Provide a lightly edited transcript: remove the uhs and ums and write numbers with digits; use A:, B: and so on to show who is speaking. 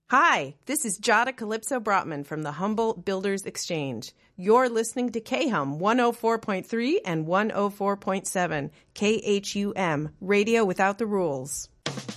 A: Hi, this is Jada Calypso Brotman from the Humboldt Builders Exchange. You're listening to KHUM 104.3 and 104.7, KHUM, Radio Without the Rules.